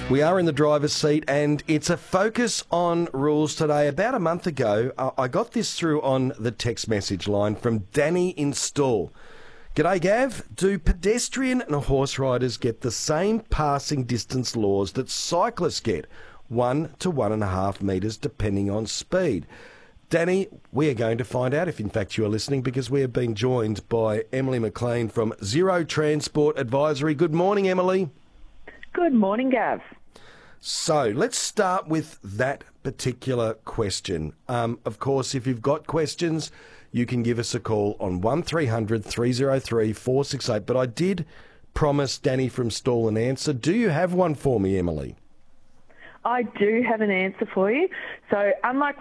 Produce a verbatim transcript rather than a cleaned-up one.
We are in the driver's seat, and it's a focus on rules today. About a month ago, uh, I got this through on the text message line from Danny in Stawell. G'day, Gav. Do pedestrian and horse riders get the same passing distance laws that cyclists get? One to one and a half metres, depending on speed. Danny, we are going to find out if, in fact, you are listening, because we have been joined by Emily McLean from Zero Transport Advisory. Good morning, Emily. Good morning, Gav. So let's start with that particular question. Um, of course, if you've got questions, you can give us a call on one three hundred three oh three four six eight. But I did promise Danny from Stawell an answer. Do you have one for me, Emily? I do have an answer for you. So unlike